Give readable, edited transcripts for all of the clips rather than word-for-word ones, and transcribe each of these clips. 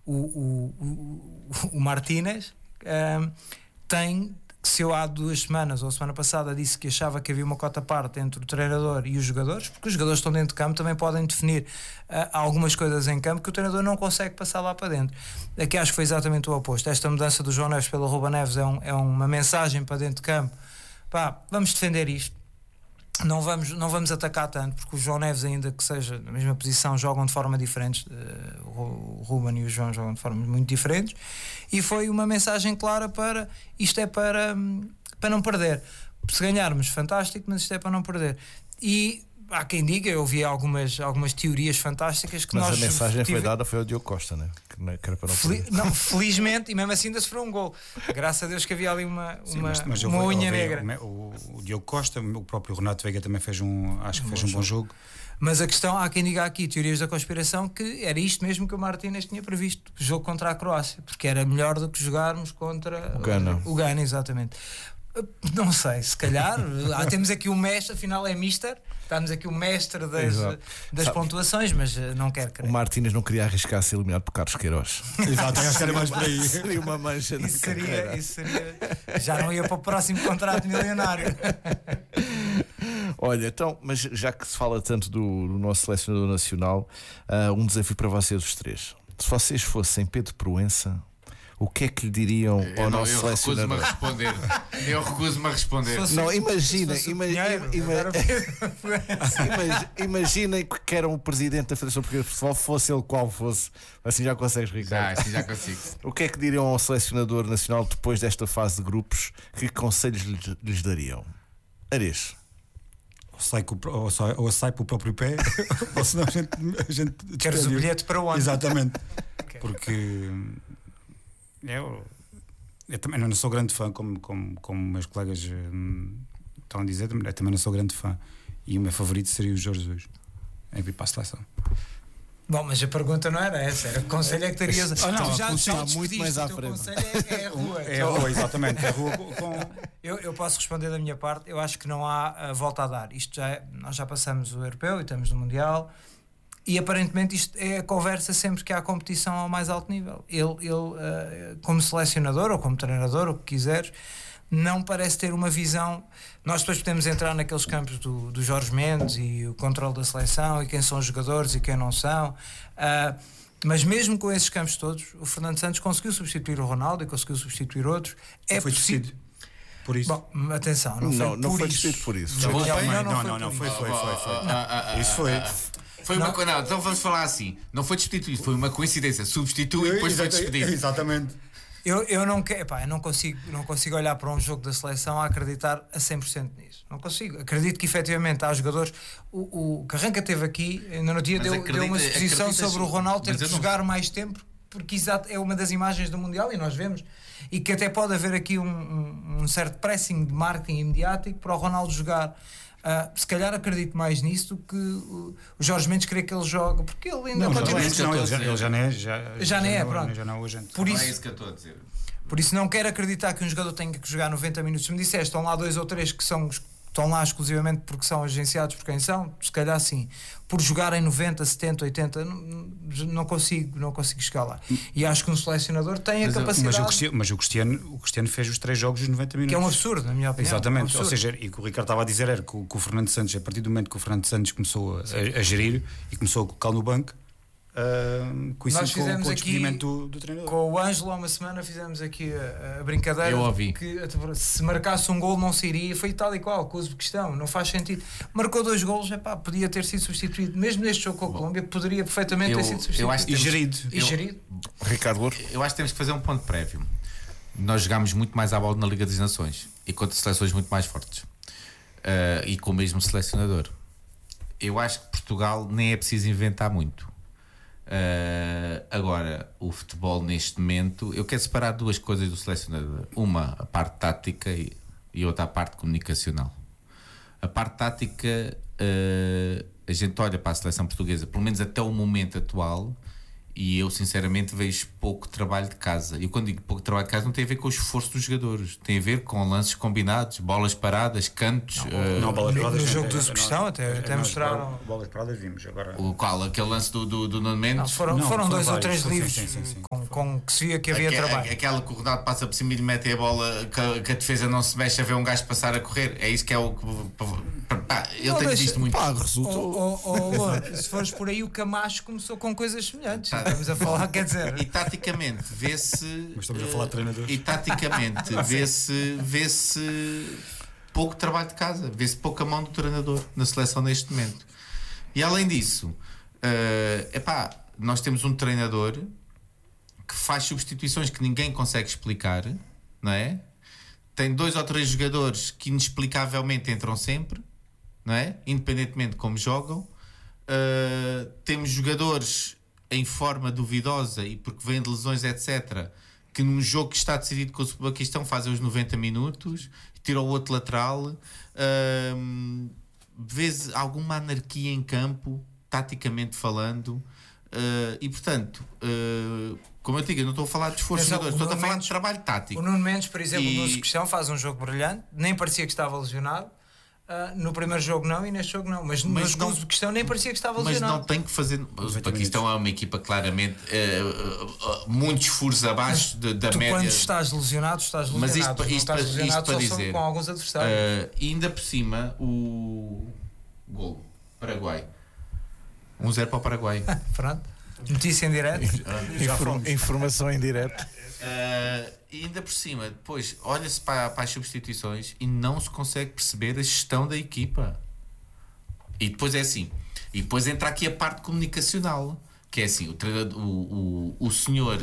o Martínez tem, se eu há 2 semanas ou semana passada disse que achava que havia uma cota parte entre o treinador e os jogadores, porque os jogadores estão dentro de campo, também podem definir algumas coisas em campo que o treinador não consegue passar lá para dentro. Aqui acho que foi exatamente o oposto. Esta mudança do João Neves pelo Ruben Neves é uma mensagem para dentro de campo. Pá, vamos defender isto, não vamos atacar tanto, porque o João Neves, ainda que seja na mesma posição, jogam de forma diferente. O Ruben e o João jogam de formas muito diferentes, e foi uma mensagem clara para isto é para não perder. Se ganharmos, fantástico, mas isto é para não perder. E há quem diga, eu ouvi algumas teorias fantásticas que mas a mensagem foi dada foi ao Diogo Costa, né? Que era para não, felizmente, e mesmo assim ainda sofreu um gol. Graças a Deus que havia ali uma unha negra. O Diogo Costa, o próprio Renato Veiga também fez um bom jogo. Mas a questão, há quem diga aqui, teorias da conspiração, que era isto mesmo que o Martínez tinha previsto, o jogo contra a Croácia, porque era melhor do que jogarmos contra o Ghana, exatamente. Não sei, se calhar temos aqui o mestre, afinal é mister, estamos aqui o mestre das pontuações, mas não quero crer. O Martínez não queria arriscar ser eliminado por Carlos Queiroz. Exato, acho que era mais por aí. Seria uma mancha na carreira. Isso seria, já não ia para o próximo contrato milionário. Olha, então, mas já que se fala tanto do nosso selecionador nacional, um desafio para vocês os três. Se vocês fossem Pedro Proença, o que é que lhe diriam ao nosso selecionador? Eu recuso-me a responder. Não, imaginem que era o presidente da Federação Portuguesa de Futebol, fosse ele qual fosse. Assim já consegues, Ricardo? Assim já consigo. O que é que diriam ao selecionador nacional depois desta fase de grupos? Que conselhos lhes dariam? Ares? Ou sai para o próprio pé, ou senão a gente queres o bilhete para onde? Exatamente. Okay. Porque eu também não sou grande fã, como meus colegas estão a dizer, eu também não sou grande fã. E o meu favorito seria o Jorge Jesus em vir para a seleção. Bom, mas a pergunta não era essa, era que conselho é que terias? Tu já está muito mais à frente. O conselho é a rua. É a rua, exatamente. É a rua eu posso responder da minha parte. Eu acho que não há volta a dar. Nós já passamos o europeu e estamos no mundial, e aparentemente isto é a conversa sempre que há competição ao mais alto nível. Ele como selecionador ou como treinador, o que quiseres, não parece ter uma visão. Nós depois podemos entrar naqueles campos do Jorge Mendes e o controle da seleção e quem são os jogadores e quem não são, mas mesmo com esses campos todos, o Fernando Santos conseguiu substituir o Ronaldo e conseguiu substituir outros. Foi possível por isso. Bom, atenção, não foi decidido por isso. Não, foi. Isso foi. Foi uma coisa. Não, então vamos falar assim. Não foi substituído, foi uma coincidência. Substitui e depois foi despedido. Exatamente. Eu não consigo olhar para um jogo da seleção a acreditar a 100% nisso. Não consigo. Acredito que efetivamente há jogadores. O Carranca teve aqui, ainda no dia deu uma exposição sobre o Ronaldo ter que jogar mais tempo, porque é uma das imagens do Mundial e nós vemos. E que até pode haver aqui um certo pressing de marketing imediático para o Ronaldo jogar. Se calhar acredito mais nisso do que o Jorge Mendes querer que ele jogue, porque ele ainda continua. Ele já não é, pronto. Já não é o agente. Por isso, não é isso que eu estou a dizer. Por isso não quero acreditar que um jogador tenha que jogar 90 minutos. Se me disseste, estão lá 2 ou 3 que estão lá exclusivamente porque são agenciados por quem são, se calhar sim. Por jogarem 90, 70, 80, não consigo chegar lá. E acho que um selecionador tem a capacidade. Mas o Cristiano fez os 3 jogos de 90 minutos. Que é um absurdo, na minha opinião. Exatamente. Ou seja, e o que o Ricardo estava a dizer era que o Fernando Santos, a partir do momento que o Fernando Santos começou a gerir e começou a colocá-lo no banco, nós fizemos com o aqui do treinador. Com o Ângelo há uma semana fizemos aqui a brincadeira. Eu ouvi que se marcasse um gol não sairia, foi tal e qual com o Uzbequistão, não faz sentido. Marcou 2 golos, podia ter sido substituído mesmo neste jogo com a Colômbia, poderia perfeitamente ter sido substituído. Gerido. Ricardo Louro? Eu acho que temos que fazer um ponto prévio. Nós jogámos muito mais à bola na Liga das Nações e contra seleções muito mais fortes, e com o mesmo selecionador. Eu acho que Portugal nem é preciso inventar muito. Agora, o futebol neste momento, eu quero separar 2 coisas do selecionador. Uma, a parte tática, e outra, a parte comunicacional. A parte tática, a gente olha para a seleção portuguesa, pelo menos até o momento atual, e eu sinceramente vejo pouco trabalho de casa. E quando digo pouco trabalho de casa, não tem a ver com o esforço dos jogadores, tem a ver com lances combinados, bolas paradas, cantos. Bolas paradas no jogo do Uzbequistão até mostraram. Bolas paradas vimos agora. Aquele lance do Nuno Mendes. Foram 2 ou 3 livros com que se via que havia trabalho. Aquela que o Ronaldo passa por cima e lhe mete a bola, que a defesa não se mexe a ver um gajo passar a correr. É isso que é o que. Ele tem visto muito. Resultou. Se fores por aí, o Camacho começou com coisas semelhantes. Estamos a falar, quer dizer. E taticamente vê-se. Mas estamos a falar de treinadores. E taticamente vê-se pouco trabalho de casa, vê-se pouca mão do treinador na seleção neste momento. E além disso, nós temos um treinador que faz substituições que ninguém consegue explicar, não é? Tem 2 ou 3 jogadores que inexplicavelmente entram sempre, não é? Independentemente de como jogam. Temos jogadores em forma duvidosa e porque vêm de lesões, etc., que num jogo que está decidido com o Uzbequistão fazem os 90 minutos, tira o outro lateral. Vês alguma anarquia em campo, taticamente falando, e portanto, como eu digo, eu não estou a falar de esforço de jogadores, estou a falar de trabalho tático. O Nuno Mendes, por exemplo, no Uzbequistão faz um jogo brilhante, nem parecia que estava lesionado. No primeiro jogo não e neste jogo não, mas no Uzbequistão nem parecia que estava lesionado. Mas não tem que fazer. O Uzbequistão é uma equipa claramente muitos furos abaixo da média. Quando estás lesionado, estás lesionado. Mas isto para dizer, com alguns adversários. E ainda por cima, o gol Paraguai 1-0 para o Paraguai. Pronto, notícia em direto. Informação em direto. E ainda por cima, depois olha-se para as substituições e não se consegue perceber a gestão da equipa. E depois é assim. E depois entra aqui a parte comunicacional, que é assim: o senhor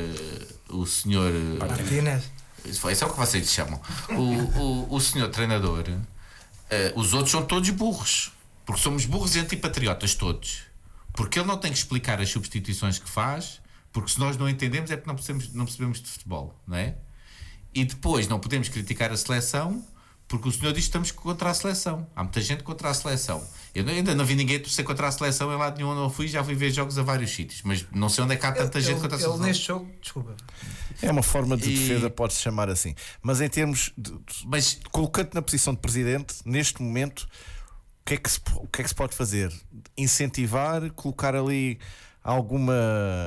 Martínez. Isso é o que vocês chamam. O senhor treinador, os outros são todos burros, porque somos burros e antipatriotas todos, porque ele não tem que explicar as substituições que faz. Porque se nós não entendemos é porque não percebemos de futebol, não é? E depois não podemos criticar a seleção porque o senhor diz que estamos contra a seleção. Há muita gente contra a seleção. Eu ainda não vi ninguém torcer contra a seleção em lado nenhum, não fui, já fui ver jogos a vários sítios, mas não sei onde é que há tanta gente contra a seleção. Ele neste jogo, desculpa. É uma forma de defesa, pode-se chamar assim. Mas em termos mas colocando na posição de presidente, neste momento, o que é que se pode fazer? Incentivar, colocar ali alguma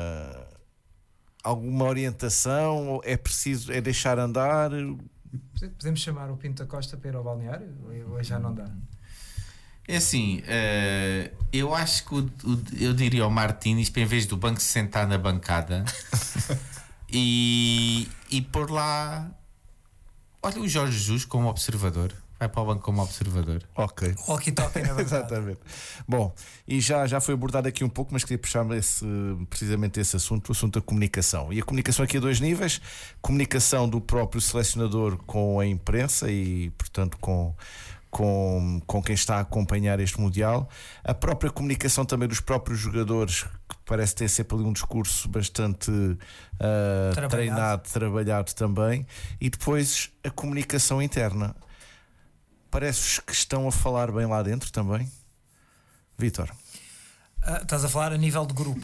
orientação? É preciso deixar andar? Podemos chamar o Pinto da Costa para ir ao balneário? Ou já não dá? É assim, eu acho que eu diria ao Martínez para, em vez do banco, se sentar na bancada e pôr lá, olha, o Jorge Jesus como observador. Vai para o banco como observador. Ok. Walkie-talkie na bancada. Exatamente. Bom, e já foi abordado aqui um pouco, mas queria puxar precisamente esse assunto, o assunto da comunicação. E a comunicação aqui a 2 níveis: comunicação do próprio selecionador com a imprensa e, portanto, com quem está a acompanhar este Mundial. A própria comunicação também dos próprios jogadores, que parece ter sempre ali um discurso bastante treinado, trabalhado também. E depois a comunicação interna. Parece-vos que estão a falar bem lá dentro também? Vítor? Estás a falar a nível de grupo.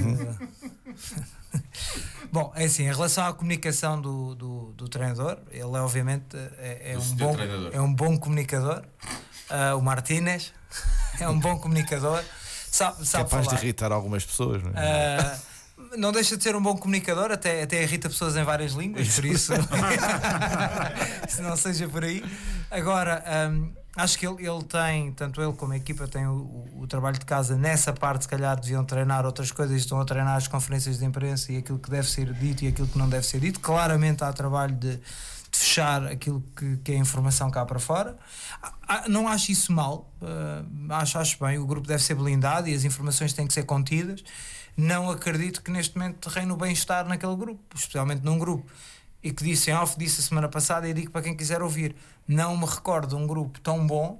Bom, é assim, em relação à comunicação do treinador, ele obviamente é um bom comunicador. O Martínez é um bom comunicador, sabe capaz falar. De irritar algumas pessoas, não é? Não deixa de ser um bom comunicador, até irrita pessoas em várias línguas, por isso se não seja por aí. Agora, acho que ele tem, tanto ele como a equipa tem o trabalho de casa nessa parte. Se calhar deviam treinar outras coisas, estão a treinar as conferências de imprensa e aquilo que deve ser dito e aquilo que não deve ser dito. Claramente há trabalho de fechar aquilo que é informação cá para fora. Não acho isso mal, acho bem. O grupo deve ser blindado e as informações têm que ser contidas. Não acredito que neste momento reine o bem-estar naquele grupo, especialmente num grupo. E que disse em off, disse a semana passada, e digo para quem quiser ouvir, não me recordo de um grupo tão bom.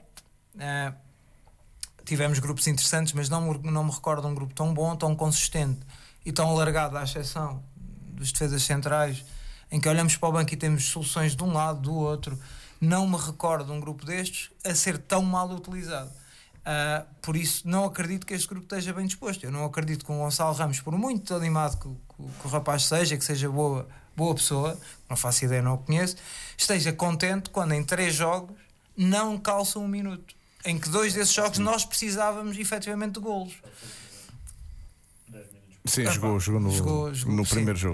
Tivemos grupos interessantes, mas não me recordo de um grupo tão bom, tão consistente e tão alargado, à exceção dos defesas centrais, em que olhamos para o banco e temos soluções de um lado, do outro. Não me recordo de um grupo destes a ser tão mal utilizado. Por isso não acredito que este grupo esteja bem disposto. Eu não acredito que o Gonçalo Ramos, por muito animado que o rapaz seja, que seja boa pessoa, não faço ideia, não o conheço, esteja contente quando em 3 jogos não calça 1 minuto, em que 2 desses jogos nós precisávamos efetivamente de golos. Sim, jogou no primeiro jogo.